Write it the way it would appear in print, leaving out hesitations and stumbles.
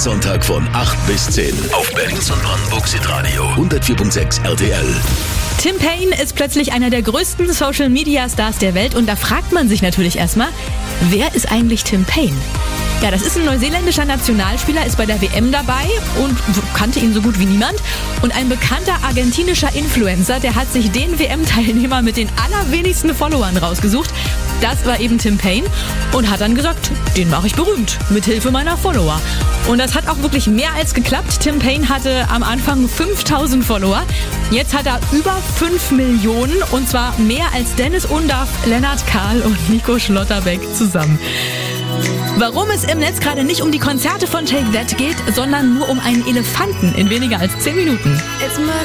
Sonntag von 8 bis 10 auf Berlins und Brandenburgs Hitradio 104.6 RTL. Tim Payne ist plötzlich einer der größten Social-Media-Stars der Welt und da fragt man sich natürlich erstmal, wer ist eigentlich Tim Payne? Ja, das ist ein neuseeländischer Nationalspieler, ist bei der WM dabei und kannte ihn so gut wie niemand. Und ein bekannter argentinischer Influencer, der hat sich den WM-Teilnehmer mit den allerwenigsten Followern rausgesucht. Das war eben Tim Payne und hat dann gesagt, den mache ich berühmt, mit Hilfe meiner Follower. Und das hat auch wirklich mehr als geklappt. Tim Payne hatte am Anfang 5000 Follower. Jetzt hat er über 5 Millionen und zwar mehr als Dennis Undaff, Lennart Kahl und Nico Schlotterbeck zusammen. Warum es im Netz gerade nicht um die Konzerte von Take That geht, sondern nur um einen Elefanten in weniger als 10 Minuten.